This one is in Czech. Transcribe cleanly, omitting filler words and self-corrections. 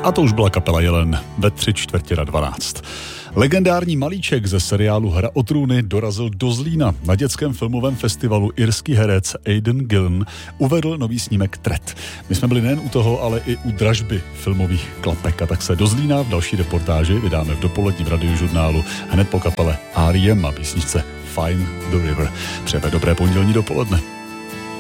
A to už byla kapela Jelen ve 11:45. Legendární malíček ze seriálu Hra o trůny dorazil do Zlína. Na dětském filmovém festivalu irský herec Aidan Gillen uvedl nový snímek Tret. My jsme byli nejen u toho, ale i u dražby filmových klapek. A tak se do Zlína v další reportáži vydáme v dopoledním radiožurnálu hned po kapele R.E.M. a písničce Find the River. Přejeme dobré pondělní dopoledne.